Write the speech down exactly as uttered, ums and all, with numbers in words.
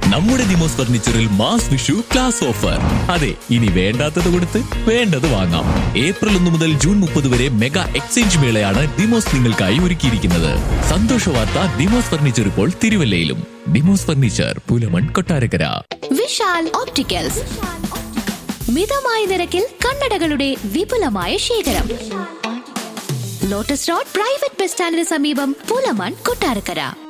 നമ്മുടെ Demos ഫർണിച്ചറിൽ mass Vishu class offer. അതെ, ഇനി വേണ്ടാത്തത് കൊടുത്ത് വേണ്ടത് വാങ്ങാം. ഏപ്രിൽ ഒന്ന് മുതൽ ജൂൺ മുപ്പത് വരെ മെഗാ എക്സ്ചേഞ്ച് മേളയാണ് ഡിമോസ് നിങ്ങൾക്കായി ഒരുക്കിയിരിക്കുന്നത്. സന്തോഷ വാർത്ത, ഡിമോസ് ഫർണിച്ചർ ഇപ്പോൾ തിരുവല്ലയിലും. ഡിമോസ് ഫർണിച്ചർ, പുലമൺ, കൊട്ടാരക്കര. വിശാൽ ഓപ്റ്റിക്കൽസ്, മിതമായ നിരക്കിൽ കണ്ണടകളുടെ വിപുലമായ ശേഖരം. ലോട്ടസ് റോഡ് പ്രൈവറ്റ് ബസ് സ്റ്റാൻഡിന് സമീപം, പുലമൺ, കൊട്ടാരക്കര.